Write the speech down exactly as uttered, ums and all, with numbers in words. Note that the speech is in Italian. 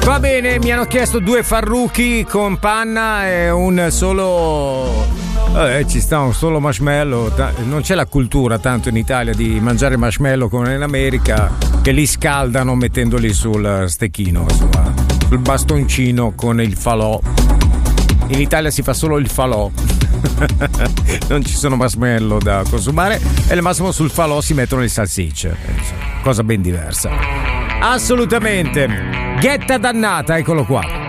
Va bene, mi hanno chiesto due farrucchi con panna e un solo... Eh, ci sta un solo marshmallow. Non c'è la cultura tanto in Italia di mangiare marshmallow come in America, che li scaldano mettendoli sul stecchino, insomma, sul bastoncino con il falò. In Italia si fa solo il falò. Non ci sono marshmallow da consumare e al massimo sul falò si mettono le salsicce, cosa ben diversa. Assolutamente. Ghetta dannata, eccolo qua.